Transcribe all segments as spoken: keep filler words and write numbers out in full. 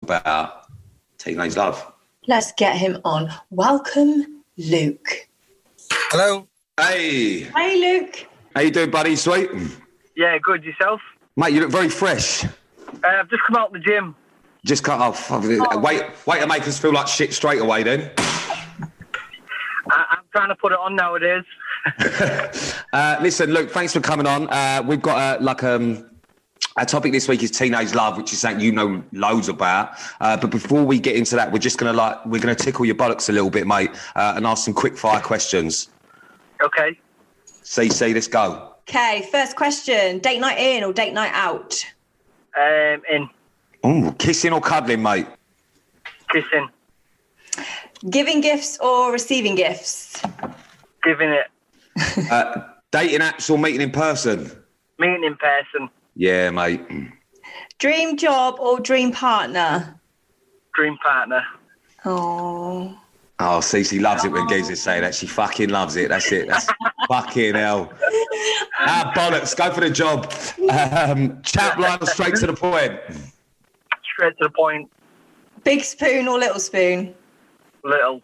about teenage love. Let's get him on. Welcome, Luke. Hello. Hey. Hey, Luke. How you doing, buddy? Sweet? Yeah, good. Yourself? Mate, you look very fresh. Uh, I've just come out of the gym. Just cut off. Oh. Wait, wait to make us feel like shit straight away then. I, I'm trying to put it on nowadays. uh, listen, Luke, thanks for coming on. Uh, we've got uh, like um, our topic this week is teenage love, which is something you know loads about. Uh, but before we get into that, we're just gonna like we're gonna tickle your bollocks a little bit, mate, uh, and ask some quick fire questions. Okay. C C, let's go. Okay, first question: date night in or date night out? Um, in. Ooh, kissing or cuddling, mate? Kissing. Giving gifts or receiving gifts? Giving it. uh, dating apps or meeting in person? Meeting in person. Yeah, mate. Dream job or dream partner? Dream partner. Oh. Oh, Cece loves it when geezers say that. She fucking loves it. That's it. That's fucking hell. Ah, bollocks. Go for the job. Um, chat line straight to the point. Straight to the point. Big spoon or little spoon? Little.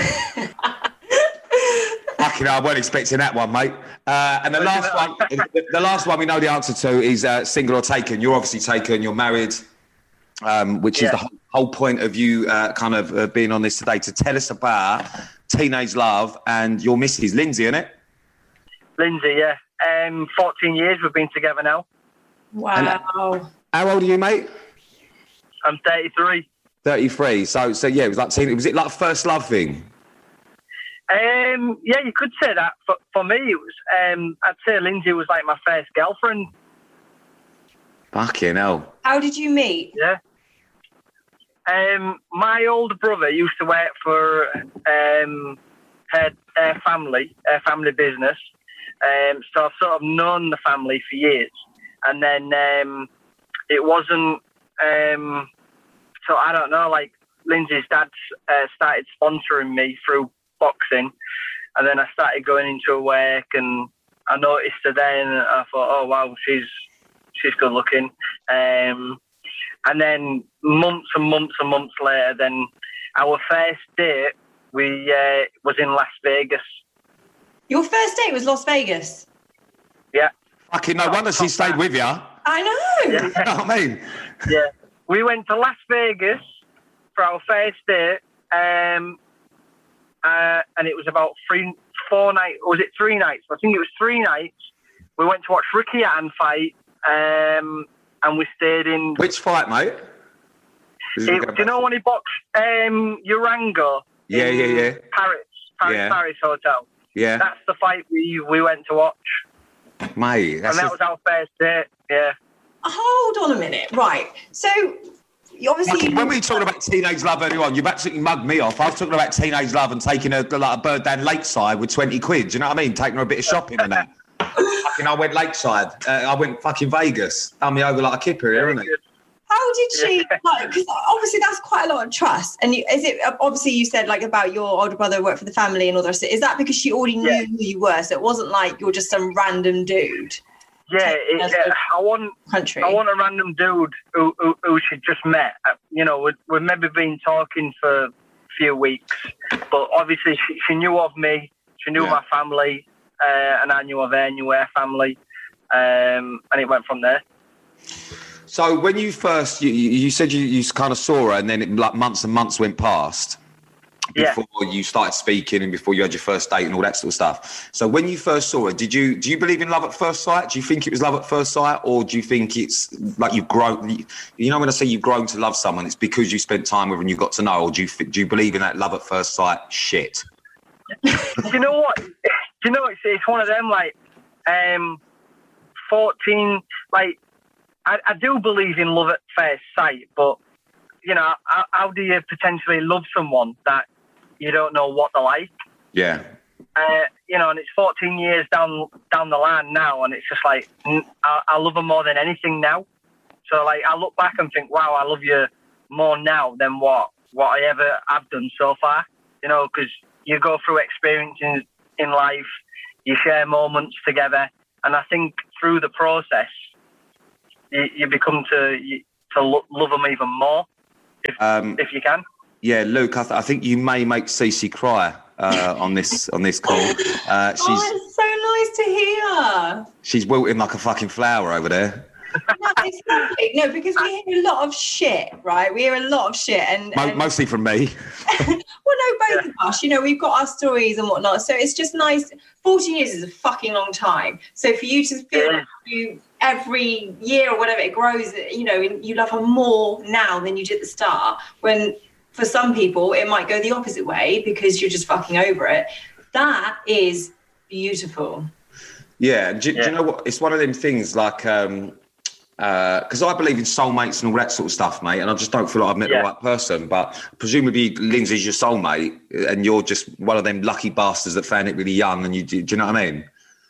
Fucking hell, I wasn't expecting that one, mate. Uh, and the last one, the, the last one we know the answer to is uh, single or taken. You're obviously taken. You're married, um, which yeah. is the whole, whole point of you uh, kind of uh, being on this today to tell us about teenage love and your missus, Lindsay, isn't it? Lindsay, yeah. Um, fourteen years we've been together now. Wow. And, uh, how old are you, mate? I'm thirty-three. thirty-three. So, so yeah, it was like teen, was it like a first love thing? Um, yeah, you could say that. For, for me, it was. Um, I'd say Lindsay was like my first girlfriend. Fucking hell. How did you meet? Yeah. Um, my older brother used to work for um, her, her family, her family business. Um, so I've sort of known the family for years. And then um, it wasn't, um, so I don't know, like Lindsay's dad uh, started sponsoring me through boxing. And then I started going into her work and I noticed her then and I thought, oh, wow, she's she's good looking. Um, and then months and months and months later, then our first date we uh, was in Las Vegas. Your first date was Las Vegas? Yeah. Fucking no wonder she stayed with you. I know. Yeah. You know what I mean? Yeah. We went to Las Vegas for our first date, um, uh, and it was about three, four nights, or was it three nights? I think it was three nights. We went to watch Ricky Hatton fight, um, and we stayed in... Which fight, mate? It, do you know when he boxed um, Urango? Yeah, yeah, yeah. Paris, Paris, yeah. Paris Hotel. Yeah. That's the fight we we went to watch. Mate, that's and that a... was our first date, yeah. Hold on a minute. Right. So, you obviously... Fucking, when we were talking about teenage love earlier on, you've absolutely mugged me off. I was talking about teenage love and taking a, like a bird down Lakeside with twenty quid. Do you know what I mean? Taking her a bit of shopping and that. Fucking, I went Lakeside. Uh, I went fucking Vegas. Done me over like a kipper here, isn't it? How did she, like, because obviously that's quite a lot of trust. And you, is it, obviously you said like about your older brother worked for the family and all the rest of it. Is that because she already knew yeah. who you were? So it wasn't like you're just some random dude? Yeah, it, uh, I want country. I want a random dude who, who, who she just met. Uh, you know, we've, we've maybe been talking for a few weeks, but obviously she, she knew of me. She knew yeah. my family, uh, and I knew of her, knew her family, um, and it went from there. So when you first, you, you said you, you kind of saw her and then it, like months and months went past before yeah. you started speaking and before you had your first date and all that sort of stuff. So when you first saw her, did you, do you believe in love at first sight? Do you think it was love at first sight, or do you think it's like you've grown, you know, when I say you've grown to love someone, it's because you spent time with her and you got to know, or do you, do you believe in that love at first sight shit? Do you know what? Do you know, it's, it's one of them, like, um, fourteen, like, I, I do believe in love at first sight, but, you know, how, how do you potentially love someone that you don't know what they're like? Yeah. Uh, you know, and it's fourteen years down down the line now, and it's just like, I, I love her more than anything now. So, like, I look back and think, wow, I love you more now than what, what I ever have done so far. You know, because you go through experiences in life, you share moments together, and I think through the process, You, you become to you, to lo- love them even more. if, Um, if you can. Yeah, Luke, I, th- I think you may make Cece cry uh, on this on this call. Uh, she's Oh, it's so nice to hear. she's wilting like a fucking flower over there. No, it's lovely. No, because we hear a lot of shit, right? We hear a lot of shit, and, Mo- and mostly from me. well, no, both of us. You know, we've got our stories and whatnot. So it's just nice. Fourteen years is a fucking long time. So for you to feel like you every year or whatever it grows, you know, you love her more now than you did at the start. When for some people it might go the opposite way because you're just fucking over it. That is beautiful. Yeah, do, yeah. do you know what? It's one of them things like. Um, Because uh, I believe in soulmates and all that sort of stuff, mate, and I just don't feel like I've met yeah. the right person. But presumably Lindsay's your soulmate, and you're just one of them lucky bastards that found it really young. And you, do, do you know what I mean?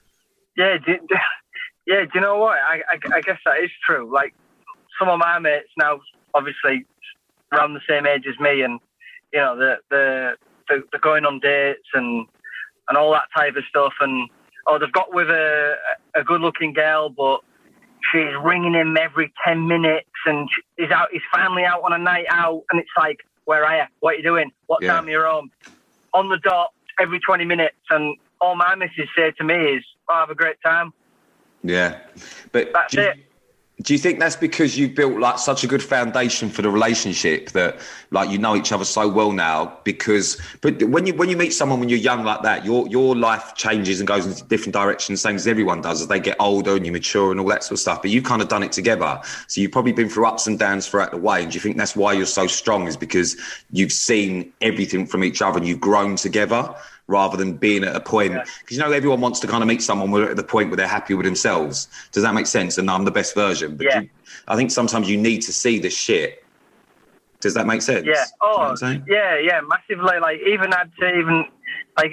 Yeah, do, do, yeah. Do you know what? I, I, I guess that is true. Like some of my mates now, obviously around the same age as me, and you know, the the the, the going on dates and and all that type of stuff. And oh, they've got with a a good-looking girl, but she's ringing him every ten minutes, and he's out. He's finally out on a night out, and it's like, "Where are you? What are you doing? What yeah. time are you home?" On the dot every twenty minutes, and all my missus say to me is, "Oh, have a great time." Yeah, but that's do you, it. Do you think that's because you built like such a good foundation for the relationship that like you know each other so well now? Because but when you when you meet someone when you're young like that, your your life changes and goes in different directions, same as everyone does as they get older and you mature and all that sort of stuff. But you've kind of done it together, so you've probably been through ups and downs throughout the way. And do you think that's why you're so strong? Is because you've seen everything from each other and you've grown together, rather than being at a point, because you know everyone wants to kind of meet someone where at the point where they're happy with themselves. Does that make sense? And I'm the best version. But yeah. you, I think sometimes you need to see the shit. Does that make sense? Yeah. Oh, you know what I'm saying? yeah, yeah, massively. Like even I'd say even like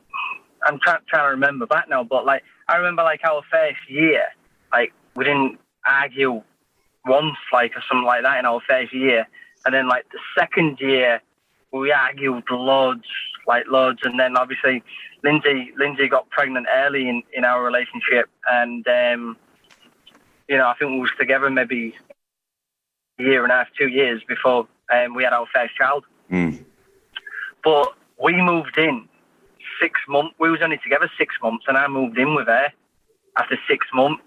I'm trying trying to remember back now, but like I remember like our first year, like we didn't argue once, like or something like that in our first year, and then like the second year we argued loads. Like loads, and then obviously Lindsay Lindsay got pregnant early in, in our relationship, and um, you know I think we was together maybe a year and a half, two years before um, we had our first child. Mm. But we moved in six months. We was only together six months, and I moved in with her after six months.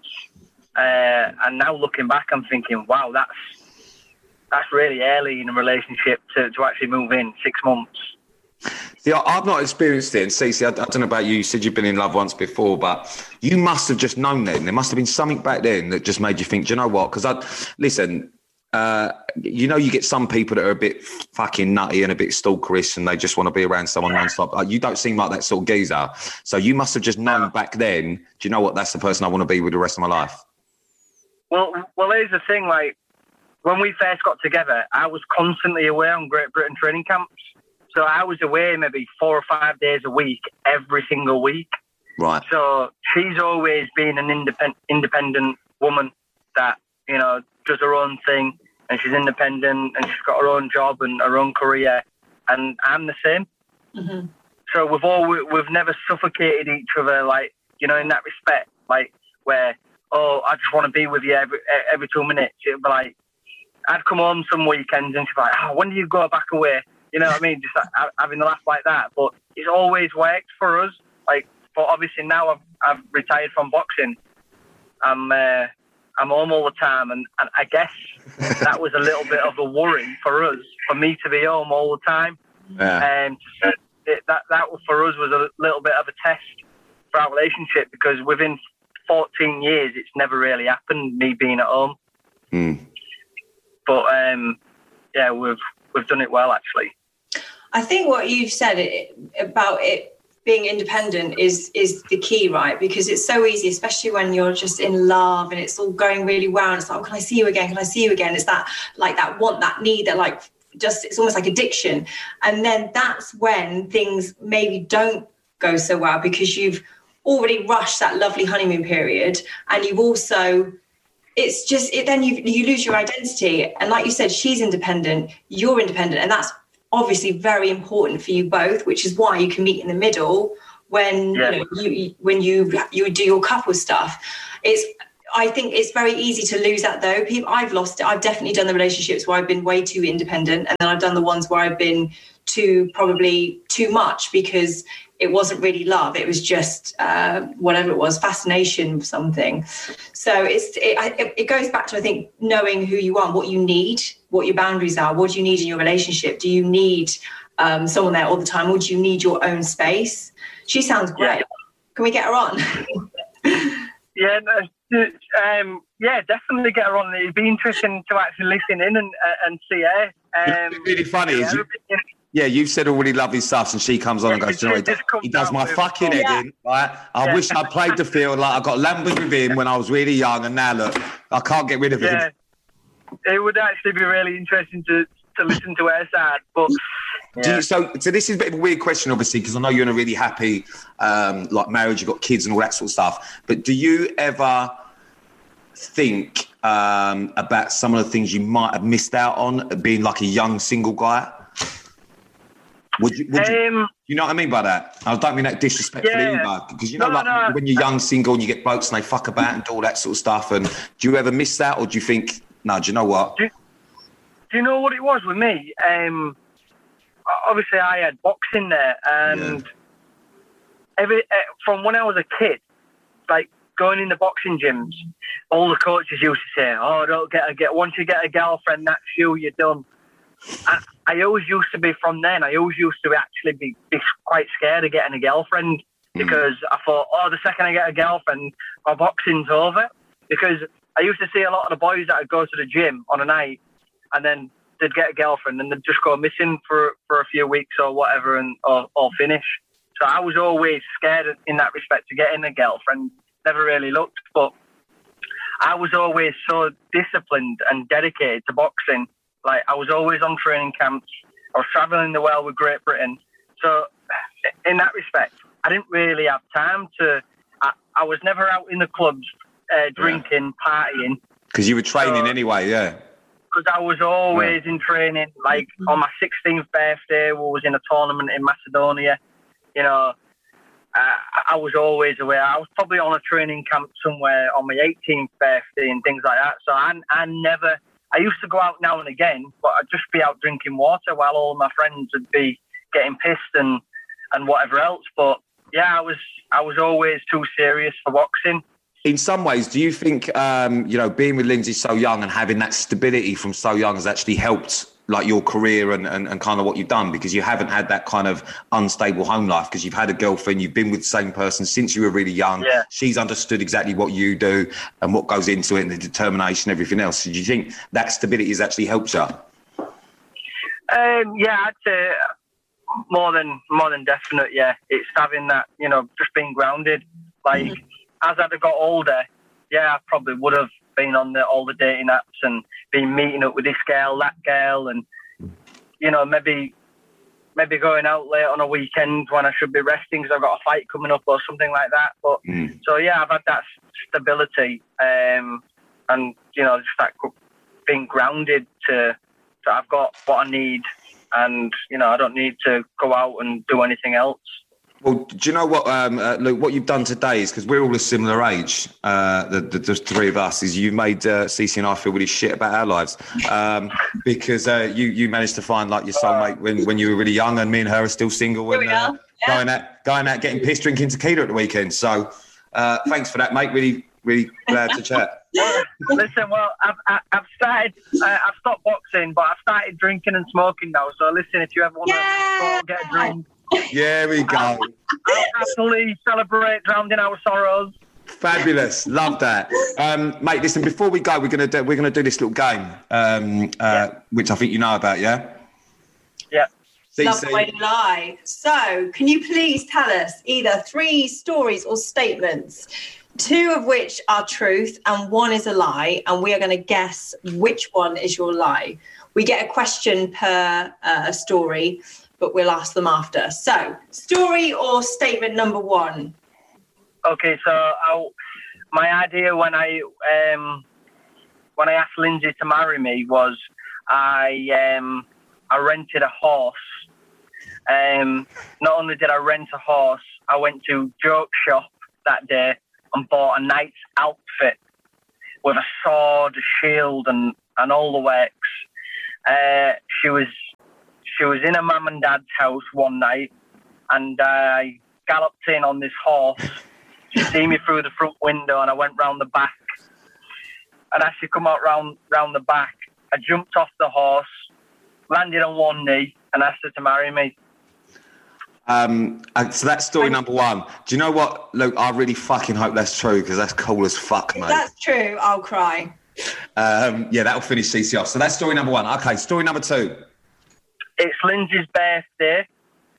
Uh, and now looking back, I'm thinking, wow, that's that's really early in a relationship to, to actually move in six months. See, I've not experienced it. And Cece, I, I don't know about you. You said you've been in love once before, but you must have just known then. There must have been something back then that just made you think, do you know what? Because I listen, uh, you know, you get some people that are a bit fucking nutty and a bit stalkerish, and they just want to be around someone non-stop. Like, you don't seem like that sort of geezer. So you must have just known back then. Do you know what? That's the person I want to be with the rest of my life. Well, well, here's the thing. Like when we first got together, I was constantly away on Great Britain training camps. So I was away maybe four or five days a week, every single week. Right. So she's always been an independent, independent woman that, you know, does her own thing, and she's independent, and she's got her own job and her own career. And I'm the same. Mm-hmm. So we've all, we've never suffocated each other, like, you know, in that respect, like where, oh, I just want to be with you every, every two minutes. It'd be like, I'd come home some weekends and she'd be like, oh, when do you go back away? You know what I mean? Just like, having a laugh like that. But it's always worked for us. Like, but obviously now I've I've retired from boxing. I'm uh, I'm home all the time, and, and I guess that was a little bit of a worry for us, for me to be home all the time. Yeah. Um, it, that that for us was a little bit of a test for our relationship, because within fourteen years it's never really happened, me being at home. Mm. But um, yeah, we've we've done it well, actually. I think what you've said it, about it being independent is is the key, right? Because it's so easy, especially when you're just in love and it's all going really well. And it's like, oh, can I see you again? Can I see you again? It's that like that want, that need, that like just it's almost like addiction. And then that's when things maybe don't go so well, because you've already rushed that lovely honeymoon period, and you've also it's just it then you you lose your identity. And like you said, she's independent, you're independent, and that's obviously very important for you both, which is why you can meet in the middle when yeah. you know you when you you do your couple stuff. It's I think it's very easy to lose that though. People, I've lost it. I've definitely done the relationships where I've been way too independent, and then I've done the ones where I've been too, probably too much, because it wasn't really love. It was just uh, whatever it was, fascination with something. So it's it, it goes back to, I think, knowing who you are, what you need, what your boundaries are. What do you need in your relationship? Do you need um, someone there all the time, or do you need your own space? She sounds great. Can we get her on? yeah, no, um, yeah, definitely get her on. It'd be interesting to actually listen in and uh, and see her. Um, it's really funny. Yeah, is you, yeah, you've said all really lovely stuff, and she comes on and goes, you know, he does, he does my fucking head yeah. in. Right? I yeah. wish I played the field like I got lambered with him when I was really young, and now look, I can't get rid of yeah. him. It would actually be really interesting to, to listen to her side, but. Yeah. Do you, so, so this is a bit of a weird question, obviously, because I know you're in a really happy, um, like marriage, you've got kids and all that sort of stuff. But do you ever think um, about some of the things you might have missed out on being like a young single guy? Would you, would you, um, you know what I mean by that? I don't mean that disrespectfully yeah. either, because you know, no, like no. when you're young single and you get blokes and they fuck about and do all that sort of stuff. And do you ever miss that, or do you think, no? Do you know what? Do, do you know what it was with me? Um, Obviously, I had boxing there, and yeah. every uh, from when I was a kid, like going in the boxing gyms, all the coaches used to say, "Oh, don't get a get. Once you get a girlfriend, that's you. You're done." And I always used to be from then. I always used to actually be, be quite scared of getting a girlfriend mm. because I thought, "Oh, the second I get a girlfriend, my boxing's over." Because I used to see a lot of the boys that would go to the gym on a night, and then they'd get a girlfriend and they'd just go missing for, for a few weeks or whatever, and or, or finish. So I was always scared in that respect to getting a girlfriend. Never really looked, but I was always so disciplined and dedicated to boxing. Like, I was always on training camps. I was travelling the world with Great Britain. So in that respect, I didn't really have time to... I, I was never out in the clubs uh, drinking, yeah. partying. Because you were training so, anyway, yeah. Because I was always yeah. in training. Like on my sixteenth birthday, we was in a tournament in Macedonia. You know, uh, I was always away. I was probably on a training camp somewhere on my eighteenth birthday and things like that. So I, I never, I used to go out now and again, but I'd just be out drinking water while all of my friends would be getting pissed and, and whatever else. But yeah, I was, I was always too serious for boxing. In some ways, do you think, um, you know, being with Lindsay so young and having that stability from so young has actually helped, like, your career and, and, and kind of what you've done? Because you haven't had that kind of unstable home life, because you've had a girlfriend, you've been with the same person since you were really young. Yeah. She's understood exactly what you do and what goes into it and the determination, everything else. So do you think that stability has actually helped you? Um, yeah, I'd say more than, more than definite, yeah. It's having that, you know, just being grounded, like... Mm-hmm. As I'd got older, yeah, I probably would have been on the, all the dating apps and been meeting up with this girl, that girl, and, you know, maybe maybe going out late on a weekend when I should be resting because I've got a fight coming up or something like that. But mm. So, yeah, I've had that stability um, and, you know, just that being grounded to, to I've got what I need and, you know, I don't need to go out and do anything else. Well, do you know what, um, uh, Luke, what you've done today is, because we're all a similar age, uh, the, the, the three of us, is you made uh, Cece and I feel really shit about our lives um, because uh, you you managed to find like your soulmate when, when you were really young, and me and her are still single and uh, yeah. going out, going out, getting pissed, drinking tequila at the weekend. So uh, thanks for that, mate. Really, really glad to chat. Well, listen, well, I've, I've started, uh, I've stopped boxing, but I've started drinking and smoking now. So listen, if you ever want to yeah. go and get a drink, yeah, we go. I'll, I'll happily celebrate drowning our sorrows. Fabulous, love that, um, mate. Listen, before we go, we're gonna do, we're gonna do this little game, um, uh, yeah. which I think you know about, yeah. Yeah. Love the way you lie. So, can you please tell us either three stories or statements, two of which are truth and one is a lie, and we are going to guess which one is your lie. We get a question per uh, story, but we'll ask them after. So, story or statement number one? Okay, so I, my idea when I um, when I asked Lindsay to marry me was I um, I rented a horse. Um, not only did I rent a horse, I went to Joke Shop that day and bought a knight's outfit with a sword, a shield, and, and all the works. Uh, she was she was in her mum and dad's house one night, and I galloped in on this horse. She see me through the front window, and I went round the back. And as she come out round round the back, I jumped off the horse, landed on one knee, and asked her to marry me. Um, so that's story number one. Do you know what, Luke? I really fucking hope that's true because that's cool as fuck, mate. If that's true, I'll cry. Um, yeah, that'll finish C C off. So that's story number one. Okay, story number two. It's Lindsay's birthday.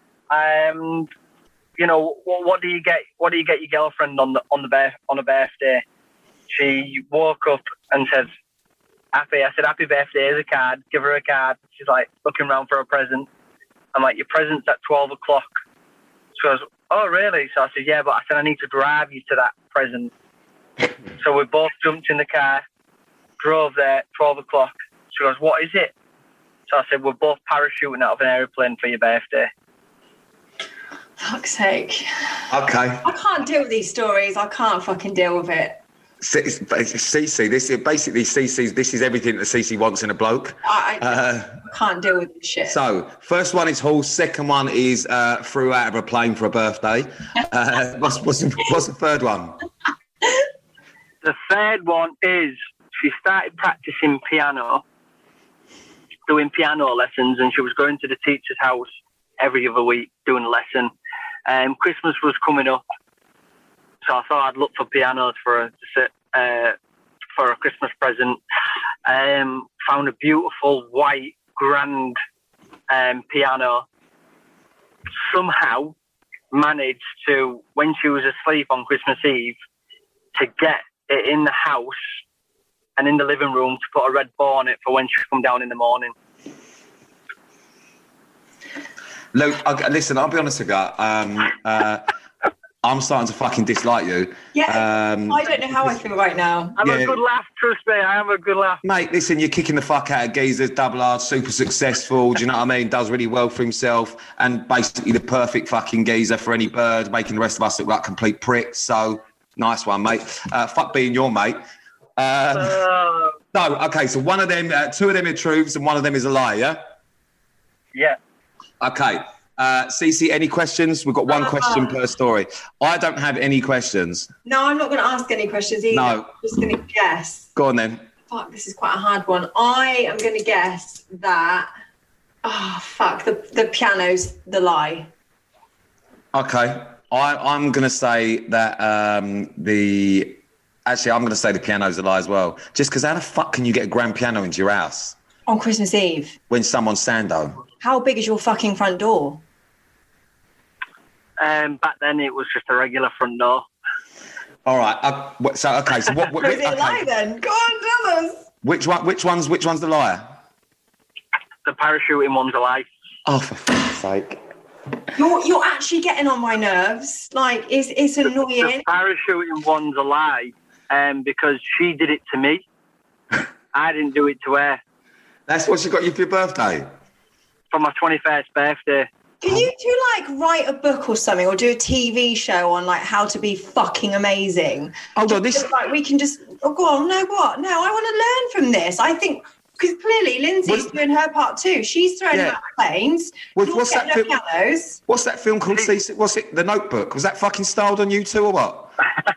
Um, you know, what, what do you get? What do you get your girlfriend on the on the birth, on a birthday? She woke up and said, "Happy." I said, "Happy birthday." Here's a card. Give her a card. She's like looking around for a present. I'm like, "Your present's at twelve o'clock." She goes, "Oh, really?" So I said, "Yeah," but I said, "I need to drive you to that present." So we both jumped in the car, drove there at twelve o'clock. She goes, "What is it?" So I said, "We're both parachuting out of an aeroplane for your birthday." Fuck's sake. Okay. I can't deal with these stories. I can't fucking deal with it. Cece, this is basically Cece's. This is everything that Cece wants in a bloke. I, I Uh, can't deal with this shit. So, first one is horse. Second one is uh, flew out of a plane for a birthday. Uh, what's, what's, the, what's the third one? The third one is she started practicing piano, doing piano lessons, and she was going to the teacher's house every other week doing a lesson. Um, Christmas was coming up, so I thought I'd look for pianos for her to sit, uh, for a Christmas present. Um, found a beautiful white grand um, piano. Somehow managed to, when she was asleep on Christmas Eve, to get it in the house and in the living room to put a red bow on it for when she come down in the morning. Luke, I, listen, I'll be honest with you. Um, uh, I'm starting to fucking dislike you. Yeah, um, I don't know how I feel right now. I'm Yeah. a good laugh, trust me, I am a good laugh. Mate, listen, you're kicking the fuck out of geezers, double R, super successful, do you know what I mean? Does really well for himself, and basically the perfect fucking geezer for any bird, making the rest of us look like complete pricks. So, nice one, mate. Uh, fuck being your mate. Um, Uh, no, okay, so one of them, uh, two of them are truths and one of them is a lie, yeah? yeah. Okay. Uh, Cece, any questions? We've got one Uh, question per story. I don't have any questions. No, I'm not going to ask any questions either. No. I'm just going to guess. Go on then. Fuck, this is quite a hard one. I am going to guess that. Oh, fuck. The, the piano's the lie. Okay. I, I'm going to say that um, the... Actually, I'm going to say the piano's a lie as well. Just because how the fuck can you get a grand piano into your house On Christmas Eve. when someone's Sando? How big is your fucking front door? Um, back then it was just a regular front door. All right. Uh, wh- so, okay. So what... what Is it a okay. lie then? Go on, tell us. Which one? Which one's? Which one's the liar? The parachuting one's a lie. Oh, for fuck's sake! You're, you're actually getting on my nerves. Like, it's, it's annoying. The parachuting one's a lie um, because she did it to me. I didn't do it to her. That's what she got you for your birthday. For my twenty-first birthday. Can you do like write a book or something, or do a T V show on like how to be fucking amazing? Hold on, Just this- like we can just oh go on, no what? No, I want to learn from this. I think because clearly Lindsay's What- doing her part too. She's throwing Yeah. out planes. What- You're what's that getting film- her pianos. What's that film called? Cece? What's it? The Notebook. Was that fucking styled on you too, or what?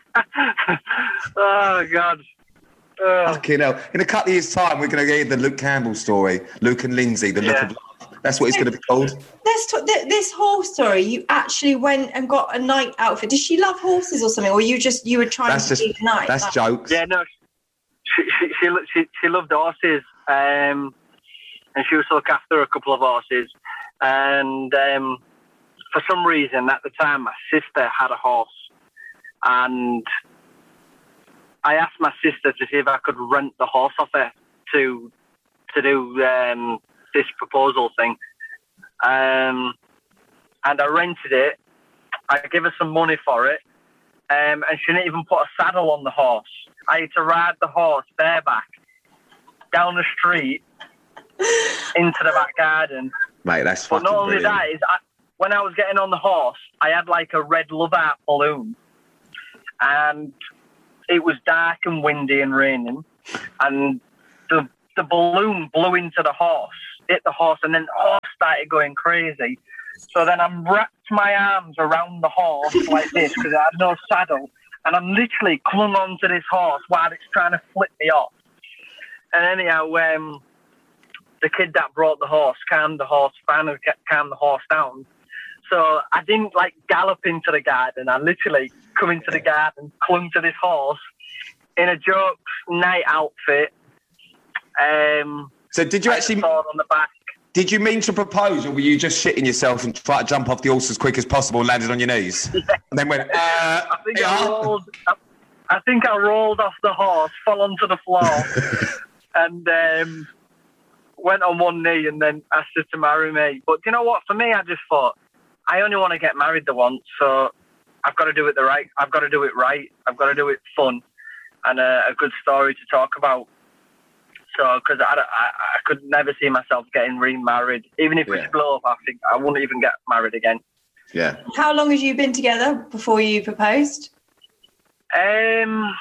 Oh, God. Uh, Fucking hell! In a couple of years' time, we're going to get the Luke Campbell story. Luke and Lindsay, the look Yeah. of life. That's what it's going to be called. Let's talk, th- this horse story. You actually went and got a night outfit. Does she love horses or something, or you just you were trying That's to just be night? that's like, jokes. yeah, no, she, she, she, she, she loved horses. Um, and she used to look after a couple of horses. And um, for some reason, at the time, my sister had a horse. And I asked my sister to see if I could rent the horse off her to to do um, this proposal thing. Um, and I rented it. I gave her some money for it. Um, and she didn't even put a saddle on the horse. I had to ride the horse bareback down the street into the back garden. Mate, that's But fucking not only brilliant. that, is I, when I was getting on the horse, I had like a red love heart balloon. And it was dark and windy and raining, and the the balloon blew into the horse, hit the horse, and then the horse started going crazy. So then I wrapped my arms around the horse like this because I had no saddle, and I'm literally clung onto this horse while it's trying to flip me off. And anyhow, um, the kid that brought the horse calmed the horse, finally calmed the horse down. So I didn't like gallop into the garden. I literally come into the garden, clung to this horse in a Jokes night outfit. Um, so did you actually on the back? Did you mean to propose, or were you just shitting yourself and try to jump off the horse as quick as possible and landed on your knees? Yeah. And then went. Uh, I think yeah. I rolled. I, I think I rolled off the horse, fell onto the floor, and um, went on one knee, and then asked her to marry me. But you know what? For me, I just thought, I only want to get married the once, so I've got to do it the right. I've got to do it right. I've got to do it fun, and a, a good story to talk about. So, because I, I, I could never see myself getting remarried, even if yeah. we split up. I think I wouldn't even get married again. Yeah. How long had you been together before you proposed? Um,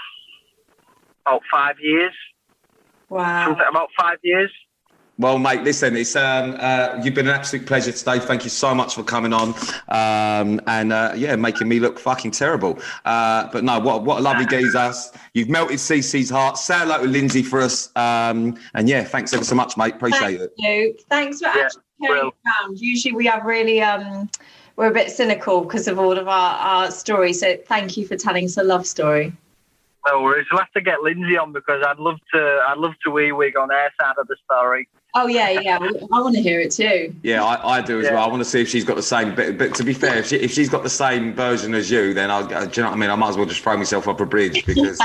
about five years. Wow. Something about five years. Well, mate, listen, it's um, uh, you've been an absolute pleasure today. Thank you so much for coming on, um, and uh, yeah, making me look fucking terrible. Uh, but no, what what a lovely geezer. You've melted Cece's heart. Say hello to Lindsay for us, um, and yeah, thanks ever so much, mate. Appreciate Thank it. You. Thanks for yeah, actually carrying it around. Usually we have really um, we're a bit cynical because of all of our, our stories. So thank you for telling us a love story. No worries. We'll have to get Lindsay on because I'd love to. I'd love to wee wig on her side of the story. Oh yeah, yeah. I want to hear it too. Yeah, I, I do as yeah. well. I want to see if she's got the same. But, but to be fair, if, she, if she's got the same version as you, then I, do you know what I mean? I might as well just throw myself up a bridge because.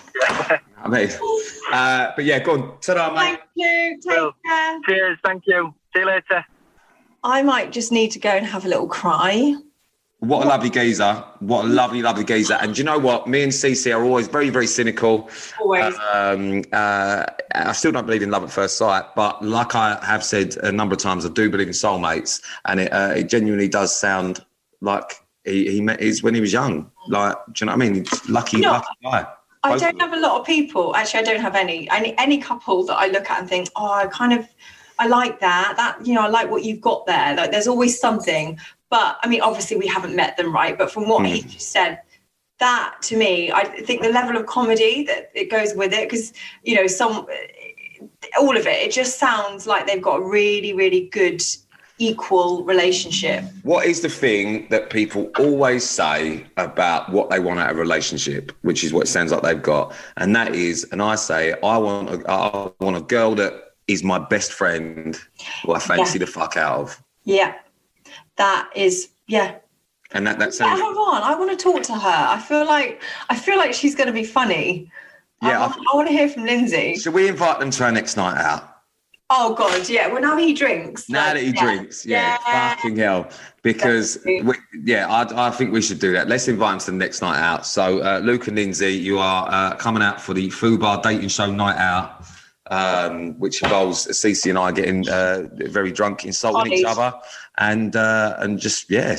I mean, uh, but yeah, go on. Ta-da, mate. Thank you. Take well, care. Cheers. Thank you. See you later. I might just need to go and have a little cry. What a lovely geezer. What a lovely, lovely geezer. And do you know what? Me and Cece are always very, very cynical. Always. Um, uh, I still don't believe in love at first sight, but like I have said a number of times, I do believe in soulmates. And it, uh, it genuinely does sound like he, he met his when he was young. Like, do you know what I mean? Lucky, you know, lucky guy. I don't have a lot of people. Actually, I don't have any, any, any couple that I look at and think, oh, I kind of, I like that. That, you know, I like what you've got there. Like, there's always something. But, I mean, obviously we haven't met them, right? But from what mm. he just said, that, to me, I think the level of comedy that it goes with it, because, you know, some, all of it, it just sounds like they've got a really, really good, equal relationship. What is the thing that people always say about what they want out of a relationship, which is what it sounds like they've got? And that is, and I say, I want a, I want a girl that is my best friend who I fancy yeah. the fuck out of. Yeah. That is, yeah. And that that sounds. Get her on. I want to talk to her. I feel like I feel like she's going to be funny. Yeah, I want, I want to hear from Lindsay. Should we invite them to our next night out? Oh God, yeah. Well, now he drinks. Now like, that he yeah. drinks, yeah, yeah. Fucking hell. Because we, yeah, I, I think we should do that. Let's invite them to the next night out. So, uh, Luke and Lindsay, you are uh, coming out for the Fubar Dating Show night out. Um, which involves Cece and I getting uh, very drunk, insulting each other, and uh, and just yeah.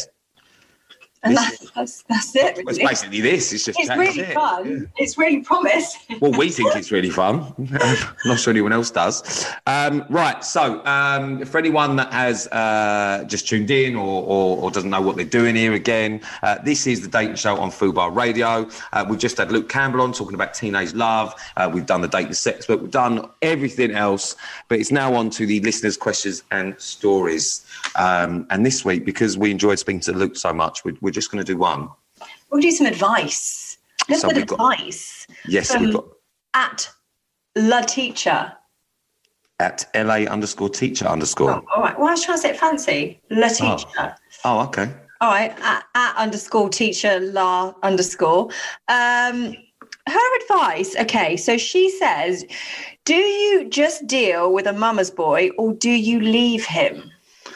And that's, that's that's it. Really. Well, it's basically this. It's just it's really it. fun. Yeah. It's really promising. Well, we think it's really fun. Not sure anyone else does. Um, right. So, um, for anyone that has uh, just tuned in or, or, or doesn't know what they're doing here again, uh, this is the Dating Show on Fubar Radio. Uh, we've just had Luke Campbell on talking about teenage love. Uh, we've done the Dating Sex, but we've done everything else. But it's now on to the listeners' questions and stories. Um, and this week, because we enjoyed speaking to Luke so much, we, we're just going to do one. We'll do some advice. A little so bit of got, advice. Yes, we've got at La Teacher. At L A underscore teacher underscore. Oh, all right. Well, I was trying to say it fancy. La Teacher. Oh, oh okay. All right. At, at underscore teacher La underscore. Um, her advice. Okay, so she says, "Do you just deal with a mama's boy, or do you leave him?"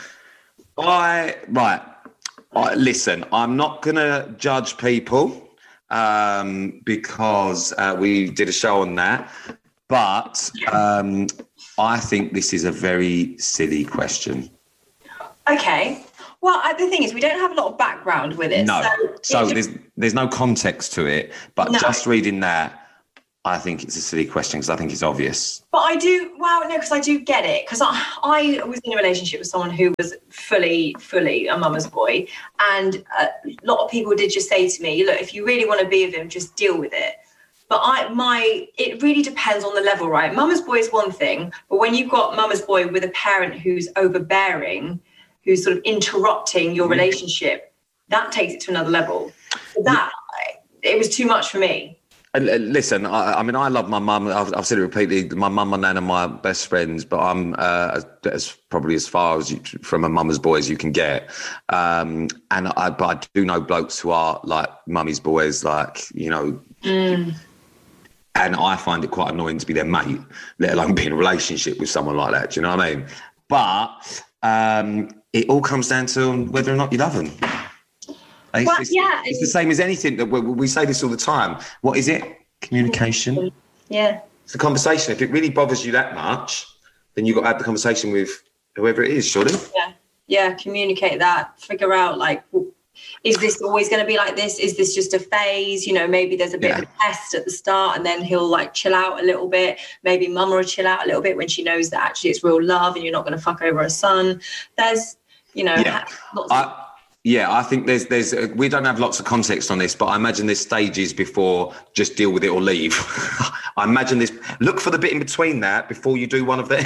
I right. I, listen, I'm not going to judge people um, because uh, we did a show on that, but um, I think this is a very silly question. Okay. Well, I, the thing is, we don't have a lot of background with it. No, so, so it, there's there's no context to it. But No. just reading that, I think it's a silly question because I think it's obvious. But I do, well, no, because I do get it. Because I, I was in a relationship with someone who was fully, fully a mama's boy. And a lot of people did just say to me, look, if you really want to be with him, just deal with it. But I, my, it really depends on the level, right? Mama's boy is one thing. But when you've got mama's boy with a parent who's overbearing, who's sort of interrupting your relationship, that takes it to another level. That, it was too much for me. And, uh, listen, I, I mean, I love my mum. I've, I've said it repeatedly. My mum, my nan, are my best friends. But I'm uh, as, as probably as far as you, from a mama's boy as you can get. Um, and I, but I do know blokes who are like mummy's boys, like you know. Mm. And I find it quite annoying to be their mate, let alone be in a relationship with someone like that. Do you know what I mean? But um, it all comes down to whether or not you love them. It's, Well, it's, yeah, it's the same as anything. That we, we say this all the time. What is it? Communication. Yeah. It's a conversation. If it really bothers you that much, then you've got to have the conversation with whoever it is, surely. Yeah. Yeah. Communicate that. Figure out, like, is this always going to be like this? Is this just a phase? You know, maybe there's a bit Yeah. of a test at the start and then he'll like chill out a little bit. Maybe mum will chill out a little bit when she knows that actually it's real love and you're not going to fuck over her son. There's, you know, Yeah. lots of- I, yeah, I think there's there's uh, we don't have lots of context on this, but I imagine there's stages before just deal with it or leave. I imagine this. Look for the bit in between that before you do one of them.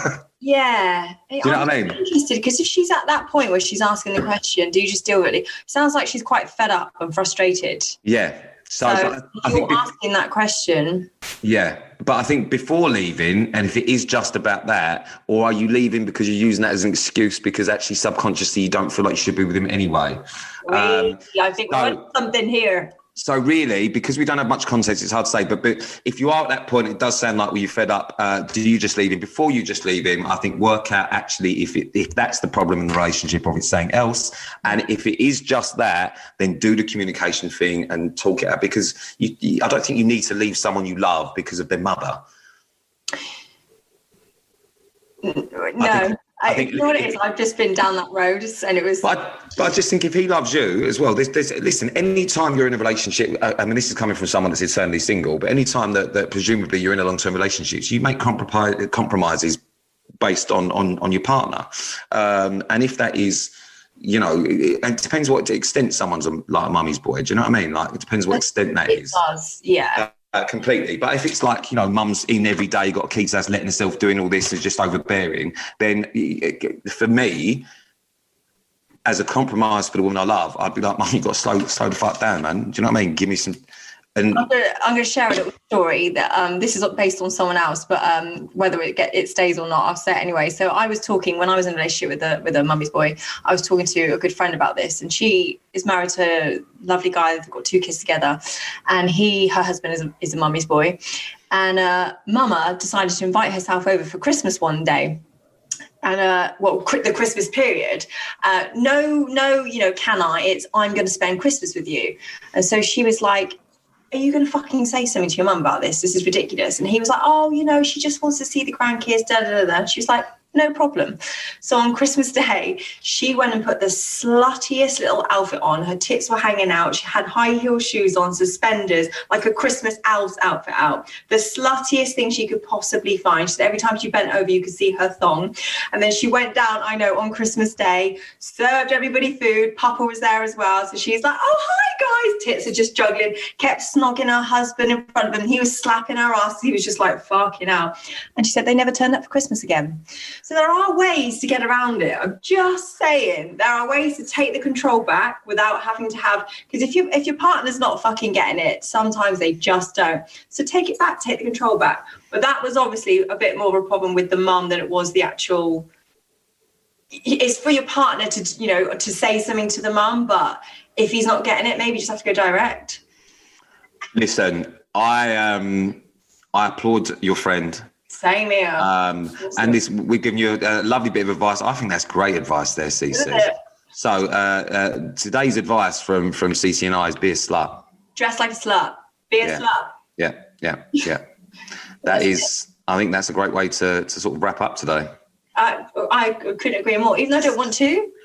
Yeah. Do you know I'm what I mean? interested because if she's at that point where she's asking the question, do you just deal with it? Sounds like she's quite fed up and frustrated. Yeah. So, So but if I you're think be- asking that question. yeah, but I think before leaving, and if it is just about that, or are you leaving because you're using that as an excuse because actually subconsciously you don't feel like you should be with him anyway? Um, We, I think so- we want something here. So really, because we don't have much context, it's hard to say. But, but if you are at that point, it does sound like, well, you're fed up. Uh, do you just leave him? Before you just leave him, I think work out actually if it, if that's the problem in the relationship or if it's something else. And if it is just that, then do the communication thing and talk it out. Because you, you, I don't think you need to leave someone you love because of their mother. No, I think- I I think- you know what it is? I've just been down that road and it was. But I, but I just think if he loves you as well, there's, there's, listen, any time you're in a relationship, I, I mean, this is coming from someone that's eternally single, but any time that, that presumably you're in a long-term relationship, you make compromise, compromises based on, on, on your partner. Um, and if that is, you know, it, it depends what extent someone's a, like a mummy's boy. Do you know what I mean? Like, it depends what extent that It is. does, yeah. Uh, completely. But if it's like, you know, mum's in every day, got a key to house, letting herself doing all this is just overbearing, then it, for me, as a compromise for the woman I love, I'd be like, mum, you've got to slow, slow the fuck down, man. Do you know what I mean? Give me some... And I'm going to I'm going to share a little story that um, this is not based on someone else, but um, whether it get, it stays or not, I'll say it anyway. So I was talking when I was in a relationship with a with a mummy's boy. I was talking to a good friend about this, and she is married to a lovely guy. They've got two kids together, and he, her husband, is a, is a mummy's boy. And uh, Mama decided to invite herself over for Christmas one day. And uh, well, the Christmas period, uh, no, no, you know, can I? It's I'm going to spend Christmas with you. And so she was like, are you going to fucking say something to your mum about this? This is ridiculous. And he was like, oh, you know, she just wants to see the grandkids, da, da, da, da. She was like, no problem. So on Christmas Day, she went and put the sluttiest little outfit on. Her tits were hanging out. She had high heel shoes on, suspenders, like a Christmas elf's outfit out. The sluttiest thing she could possibly find. She said every time she bent over, you could see her thong. And then she went down, I know, on Christmas Day, served everybody food. Papa was there as well. So she's like, oh, hi, guys. Tits are just juggling, kept snogging her husband in front of him. He was slapping her ass. He was just like, fucking out. And she said they never turned up for Christmas again. So there are ways to get around it. I'm just saying there are ways to take the control back without having to have, because if you if your partner's not fucking getting it, sometimes they just don't. So take it back, take the control back. But that was obviously a bit more of a problem with the mum than it was the actual. It's for your partner to, you know, to say something to the mum, but if he's not getting it, maybe you just have to go direct. listen, I um, I applaud your friend. Same here. Um, awesome. And this, we've given you a lovely bit of advice. I think that's great advice there, Cece. Isn't it? So uh, uh, today's advice from from Cece and I is be a slut. Dress like a slut. Be a Yeah. slut. Yeah, yeah, yeah. That is, I think that's a great way to to sort of wrap up today. I, I couldn't agree more. Even though I don't want to,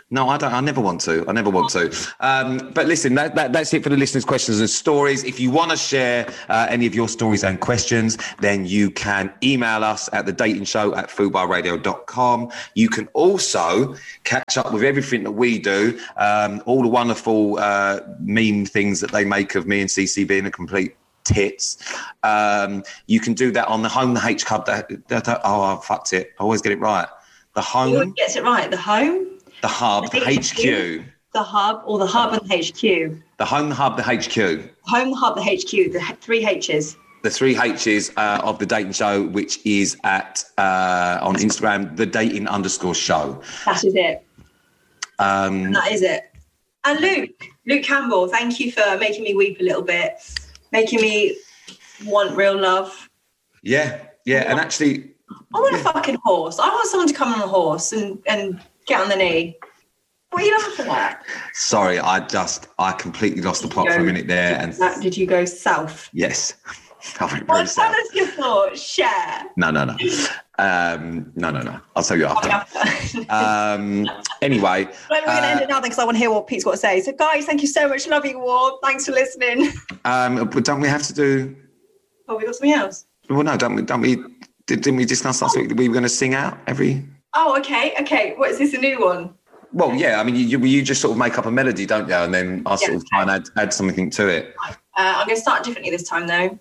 No, I don't. I never want to. I never want to. Um, but listen, that, that, that's it for the listeners' questions and stories. If you want to share uh, any of your stories and questions, then you can email us at the dating show at fubar radio dot com. You can also catch up with everything that we do, um, all the wonderful uh, meme things that they make of me and C C being a complete tits. Um, you can do that on the Home, the H Cub. That, that, that, oh, I fucked it. I always get it right. The Home. You always gets it right. The Home. The Hub, the H Q. The Hub or the Hub and the H Q. The Home, the Hub, the H Q. Home, the Hub, the H Q, the three H's. The three H's uh, of the dating show, which is at, uh, on Instagram, the dating underscore show. That is it. Um, that is it. And Luke, Luke Campbell, thank you for making me weep a little bit, making me want real love. Yeah, yeah, and actually... I want yeah. a fucking horse. I want someone to come on a horse and, and get on the knee. What are you laughing at? Sorry, I just, I completely lost the plot go, for a minute there. Did, and that, did you go south? Yes. I went very Well, south. tell us your thoughts. Share. No, no, no. Um, no, no, no. I'll tell you after. um, anyway. We're going to uh, end it now because I want to hear what Pete's got to say. So, guys, thank you so much. Love you all. Thanks for listening. Um, but don't we have to do... Oh, we got something else? Well, no, don't we... Don't we did, didn't we discuss last week that we were going to sing out every... Oh, okay, okay. What, is this a new one? Well, yeah, I mean, you, you just sort of make up a melody, don't you? And then I sort Yeah. of try and add, add something to it. Uh, I'm going to start differently this time, though.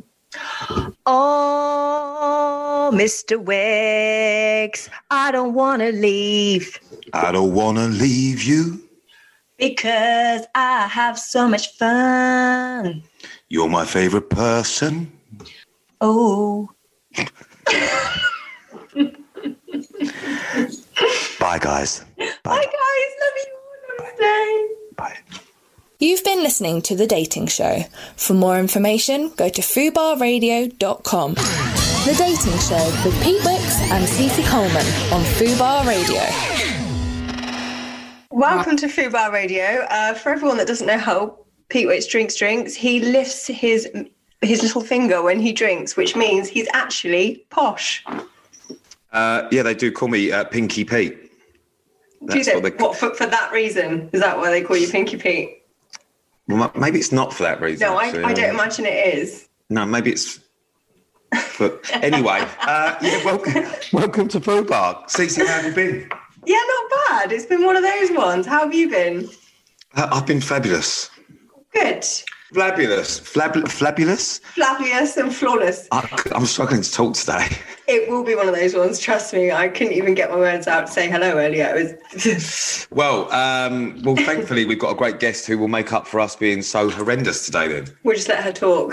Oh, Mister Wicks, I don't want to leave I don't want to leave you. because I have so much fun. You're my favourite person. Oh, Bye, guys. Bye, guys. Love you all. Namaste. Bye. You've been listening to The Dating Show. For more information, go to fubar radio dot com. The Dating Show with Pete Wicks and Cece Coleman on Fubar Radio. Welcome to Fubar Radio. Uh, for everyone that doesn't know how Pete Wicks drinks drinks, he lifts his his little finger when he drinks, which means he's actually posh. Uh, yeah, they do call me uh, Pinky Pete. Do you say, what they- what, for, for that reason? Is that why they call you Pinky Pete? Well, maybe it's not for that reason. No, I, actually. I don't imagine it is. No, maybe it's... But anyway, uh, yeah, welcome, welcome to Fubar. Cece, how have you been? Yeah, not bad. It's been one of those ones. How have you been? Uh, I've been fabulous. Good. Flabulous. Flab- flabulous? Flabulous and flawless. I, I'm struggling to talk today. It will be one of those ones. Trust me. I couldn't even get my words out to say hello earlier. It was... Well, um, well, thankfully, we've got a great guest who will make up for us being so horrendous today then. We'll just let her talk.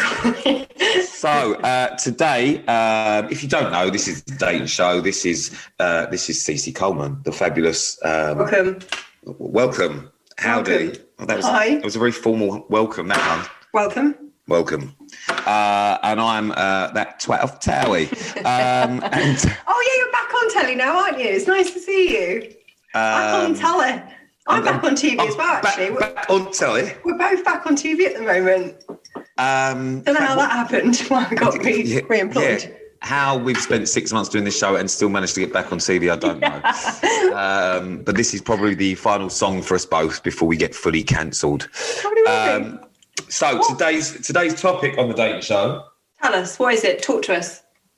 So uh, today, uh, if you don't know, this is the dating show. This is uh, this is Cece Coleman, the fabulous. Um, Welcome. Welcome. Howdy. Welcome. Oh, that was, Hi. That was a very formal welcome, that one. Welcome. Welcome. Uh, and I'm uh, that twat of Towie. Um, and, Oh, yeah, you're back on telly now, aren't you? It's nice to see you. back on um, telly. I'm, I'm- back on T V I'm as well, back- actually. We're, Back on telly. we're both back on T V at the moment. Um, Don't know how that happened. Why I got re- Yeah, re-employed. yeah. How we've spent six months doing this show and still managed to get back on T V, I don't know. um, but this is probably the final song for us both before we get fully cancelled. Probably will be. Um, so today's today's topic on the dating show, Tell us, what is it? Talk to us.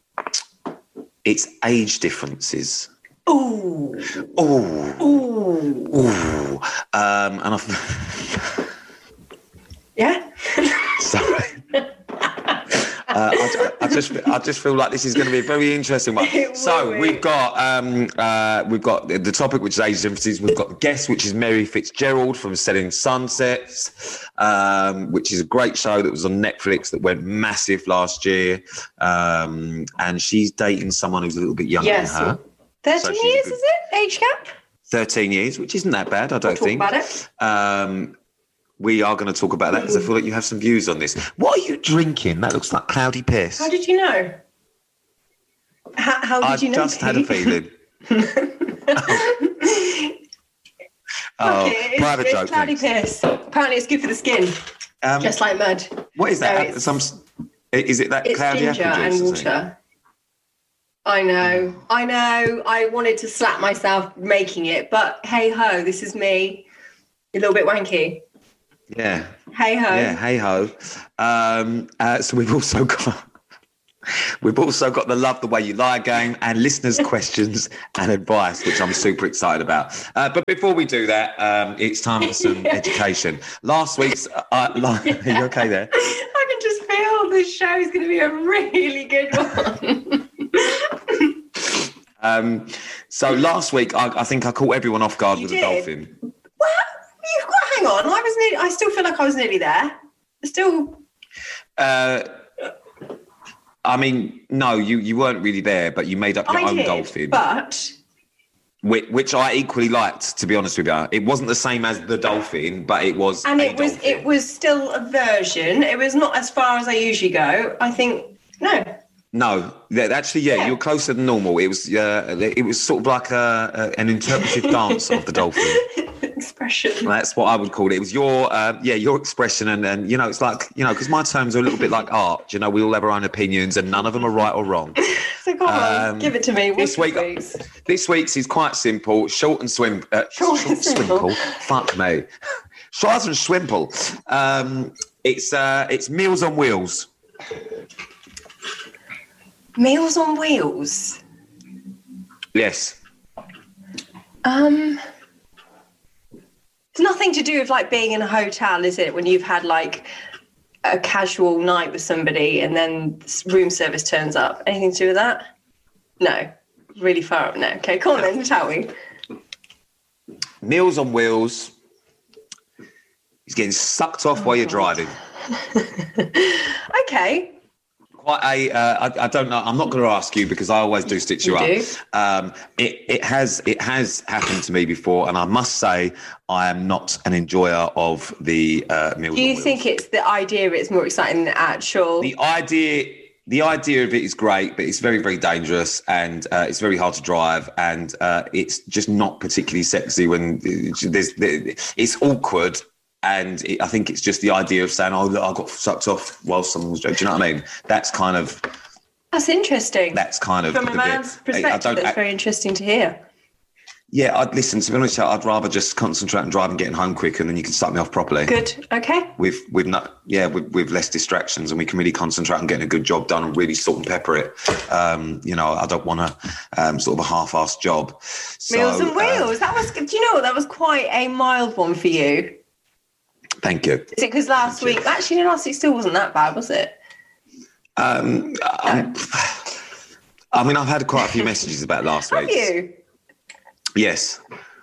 it's age differences. Ooh. Ooh, Ooh. ooh. Um, and I've Yeah? sorry. Uh, I, I just, I just feel like this is going to be a very interesting one. It will So be. we've got, um, uh, we've got the topic, which is age differences. We've got the guest, which is Mary Fitzgerald from Selling Sunsets, um, which is a great show that was on Netflix that went massive last year, um, and she's dating someone who's a little bit younger Yes. than her. thirteen So she's a years, good- is it? Age gap? Thirteen years, which isn't that bad, I don't Talk think. about it. Um, we are going to talk about that because I feel like you have some views on this. What are you drinking? That looks like cloudy piss. How did you know? How, how did I you know? just had a Pete? feeling. oh, Okay, it's, private it's joke. cloudy thanks. piss. Apparently it's good for the skin, Um, just like mud. what is So that? it's- Some? Is it that It's cloudy ginger apple juice? and or something? water. I know, I know. I wanted to slap myself making it, but hey ho, this is me. A little bit wanky. Yeah. Hey ho. Yeah, hey ho. Um, uh, so we've also got we've also got the Love the Way You Lie game and listeners' questions and advice, which I'm super excited about. Uh, but before we do that, um, it's time for some yeah. education. Last week's, uh, li- yeah. Are you okay there? I can just feel this show is going to be a really good one. um, so last week, I, I think I caught everyone off guard you with did. a dolphin. Well, you've got hang on. I was nearly, I still feel like I was nearly there. Still. Uh, I mean, no, you, you weren't really there, but you made up your I own did, dolphin. But. Which, which I equally liked, to be honest with you. It wasn't the same as the dolphin, but it was. And a it was dolphin. it was still a version. It was not as far as I usually go. I think no. No, yeah, actually, yeah, yeah, you're closer than normal. It was, uh, it was sort of like a, a an interpretive dance of the dolphin. Expression. That's what I would call it. It was your, uh, yeah, your expression, and and you know, it's like, you know, because my terms are a little bit like art. You know, we all have our own opinions, and none of them are right or wrong. So come on, um, give it to me. This week, please? this week's is quite simple, short and swim, uh, short, short and simple. Swimple. Fuck me, short and swimple. Um, it's uh, it's Meals on Wheels. Meals on Wheels. Yes. Um, it's nothing to do with like being in a hotel, is it? When you've had like a casual night with somebody and then room service turns up. Anything to do with that? No. Really far up. No. Okay, come on then, tell me. Meals on Wheels. He's getting sucked off oh, while you're God. driving. Okay. Quite a, uh, I, I don't know. I'm not going to ask you because I always do stitch you, you up. Do? Um, it, it has it has happened to me before, and I must say I am not an enjoyer of the uh, meals. Do you on wheels. think it's the idea of it's more exciting than the actual? The idea, the idea of it is great, but it's very very dangerous, and uh, it's very hard to drive, and uh, it's just not particularly sexy when there's. It's awkward. And it, I think it's just the idea of saying, oh, look, I got sucked off while someone was joking. Do you know what I mean? That's kind of... That's interesting. That's kind of... From a man's bit, perspective, I don't, that's I, very interesting to hear. Yeah, I'd listen, to be honest, I'd rather just concentrate on driving, getting home quick, and then you can suck me off properly. Good, okay. With, with not, yeah, with, with less distractions, and we can really concentrate on getting a good job done and really salt and pepper it. Um, you know, I don't want a um, sort of a half-assed job. So, Meals and Wheels, um, that was... Do you know what? That was quite a mild one for you. Thank you. Is it because last Thank week... You. Actually, last week still wasn't that bad, was it? Um, um, I mean, I've had quite a few messages about last week. Have you? Yes.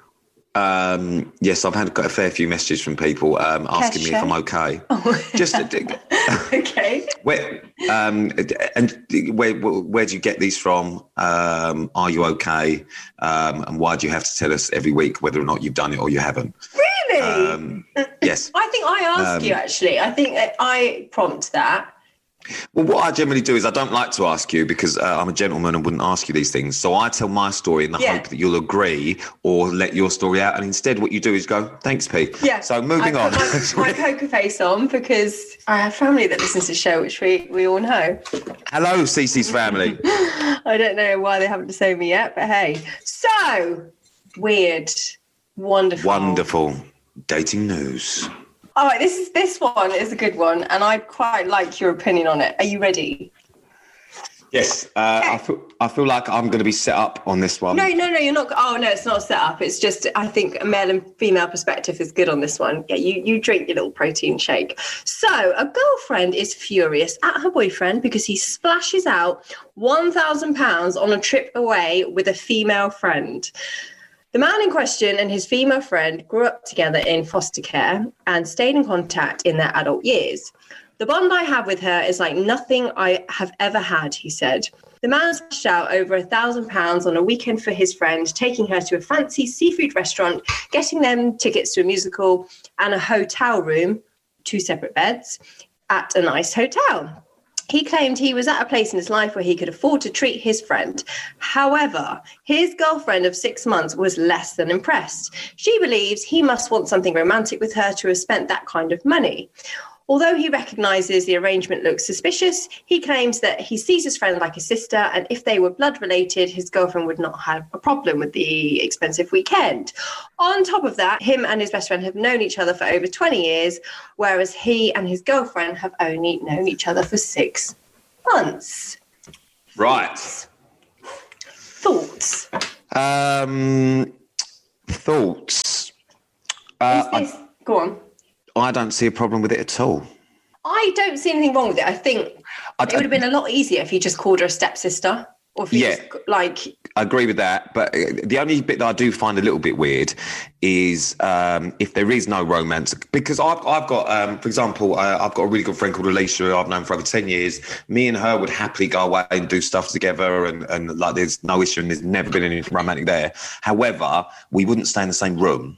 Um, yes, I've had quite a fair few messages from people um, asking me if I'm okay. Oh. Just okay. Where, um, and where, where do you get these from? Um, are you okay? Um, and why do you have to tell us every week whether or not you've done it or you haven't? Really? Um, yes. I think I ask um, you, actually. I think I prompt that. Well, what I generally do is I don't like to ask you because uh, I'm a gentleman and wouldn't ask you these things. So I tell my story in the yeah. hope that you'll agree or let your story out. And instead what you do is go, thanks, Pete. Yeah. So moving I on. Put my, my poker face on because I have family that listens to the show, which we, we all know. Hello, Cece's family. I don't know why they haven't disowned me yet, but hey. So, weird. Wonderful. Wonderful. Dating news. All right, this is this one is a good one, and I'd quite like your opinion on it. Are you ready? Yes, uh, okay. I feel I feel like I'm going to be set up on this one. No, no, no, you're not. Oh no, it's not set up. It's just I think a male and female perspective is good on this one. Yeah, you you drink your little protein shake. So a girlfriend is furious at her boyfriend because he splashes out one thousand pounds on a trip away with a female friend. The man in question and his female friend grew up together in foster care and stayed in contact in their adult years. The bond I have with her is like nothing I have ever had, he said. The man splashed out over a thousand pounds on a weekend for his friend, taking her to a fancy seafood restaurant, getting them tickets to a musical and a hotel room, two separate beds, at a nice hotel. He claimed he was at a place in his life where he could afford to treat his friend. However, his girlfriend of six months was less than impressed. She believes he must want something romantic with her to have spent that kind of money. Although he recognises the arrangement looks suspicious, he claims that he sees his friend like a sister, and if they were blood related, his girlfriend would not have a problem with the expensive weekend. On top of that, him and his best friend have known each other for over twenty years, whereas he and his girlfriend have only known each other for six months. Right. Thoughts? Um, thoughts. Uh, Is this... Go on. I don't see a problem with it at all. I don't see anything wrong with it. I think I, it would have been a lot easier if he just called her a stepsister. Or if he Yeah. just, like... I agree with that. But the only bit that I do find a little bit weird is um, if there is no romance. Because I've, I've got, um, for example, uh, I've got a really good friend called Alicia who I've known for over ten years. Me and her would happily go away and do stuff together, and, and like there's no issue and there's never been anything romantic there. However, we wouldn't stay in the same room.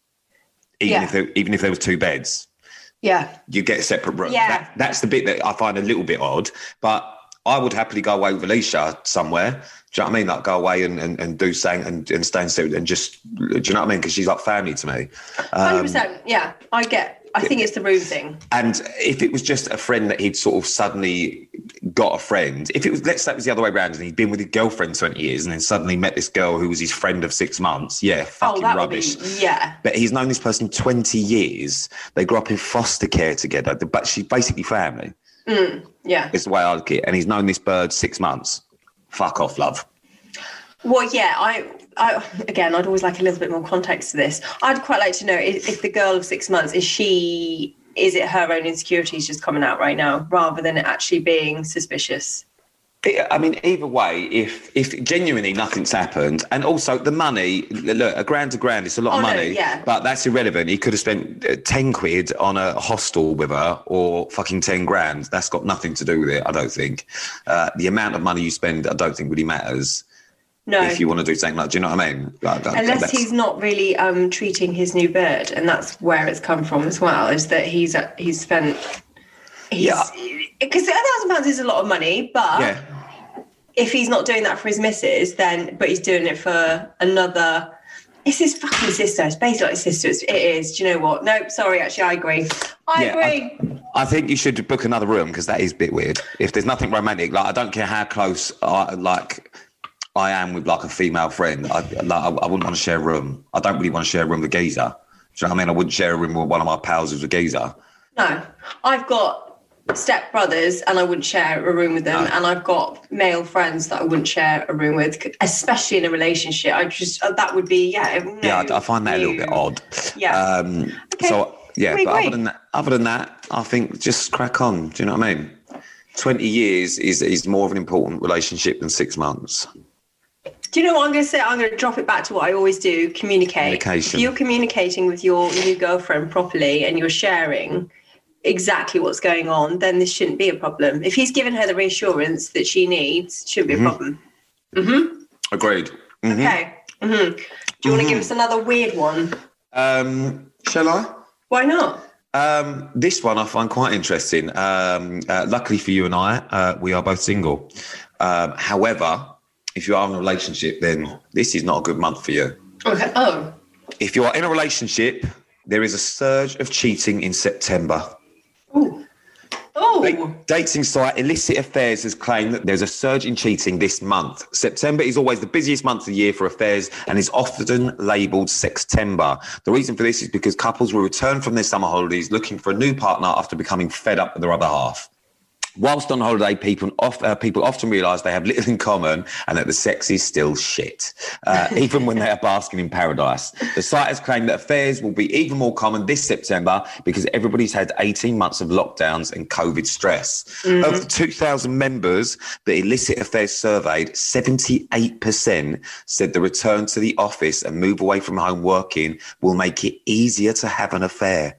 Even Yeah. if there, even if there was two beds, Yeah. you get a separate room. Yeah. That, that's the bit that I find a little bit odd. But I would happily go away with Alicia somewhere. Do you know what I mean? Like go away and, and, and do something and, and stay and sit and just, do you know what I mean? Because she's like family to me. one hundred percent. Yeah, I get. I think it's the room thing. And if it was just a friend that he'd sort of suddenly got a friend, if it was, let's say it was the other way around and he'd been with his girlfriend twenty years and then suddenly met this girl who was his friend of six months, yeah, fucking oh, that rubbish. Would be, yeah. But he's known this person twenty years. They grew up in foster care together, but she's basically family. Mm, yeah. It's the way I look at it. And he's known this bird six months. Fuck off, love. Well, yeah, I, I, again, I'd always like a little bit more context to this. I'd quite like to know if, if the girl of six months, is she, is it her own insecurities just coming out right now rather than it actually being suspicious? I mean, either way, if if genuinely nothing's happened, and also the money, look, a grand to grand, it's a lot Oh, of no, money, yeah. but that's irrelevant. He could have spent uh, ten quid on a hostel with her or fucking ten grand. That's got nothing to do with it, I don't think. Uh, the amount of money you spend, I don't think really matters. No. If you want to do something like, do you know what I mean? Like, Unless that's- he's not really um, treating his new bird, and that's where it's come from as well, is that he's uh, he's spent... He's, Yeah. Because a thousand pounds is a lot of money, but... Yeah. If he's not doing that for his missus, then but he's doing it for another. It's his fucking sister. It's basically like his sister. It's, it is. Do you know what? No, sorry. Actually, I agree. I Yeah, agree. I, I think you should book another room because that is a bit weird. If there's nothing romantic, like I don't care how close I like I am with like a female friend. I like I, I wouldn't want to share a room. I don't really want to share a room with Geezer. Do you know what I mean? I wouldn't share a room with one of my pals who's a geezer. No, I've got step brothers, and I wouldn't share a room with them. No. And I've got male friends that I wouldn't share a room with, especially in a relationship. I just that would be yeah. No, Yeah, I, I find that a little bit odd. Yeah. Um, Okay. So yeah, We but agree. other than that, other than that, I think just crack on. Do you know what I mean? Twenty years is is more of an important relationship than six months. Do you know what I'm going to say? I'm going to drop it back to what I always do: communicate. Communication. If you're communicating with your new girlfriend properly and you're sharing exactly what's going on, then this shouldn't be a problem. If he's given her the reassurance that she needs, it shouldn't be Mm-hmm. a problem. Mm-hmm. Agreed. Mhm. Okay. Mm-hmm. Do you want to give us another weird one? Um, shall I? Why not? Um, this one I find quite interesting. Um, uh, luckily for you and I, uh, we are both single. Um, however, if you are in a relationship, then this is not a good month for you. Okay. Oh. If you are in a relationship, there is a surge of cheating in September. Ooh. Oh. Dating site Illicit Affairs has claimed that there's a surge in cheating this month. September is always the busiest month of the year for affairs and is often labelled Sextember. The reason for this is because couples will return from their summer holidays looking for a new partner after becoming fed up with their other half. Whilst on holiday, people, off, uh, people often realise they have little in common and that the sex is still shit, uh, even when they are basking in paradise. The site has claimed that affairs will be even more common this September because everybody's had eighteen months of lockdowns and COVID stress. Mm-hmm. Of the two thousand members that Illicit Affairs surveyed, seventy-eight percent said the return to the office and move away from home working will make it easier to have an affair.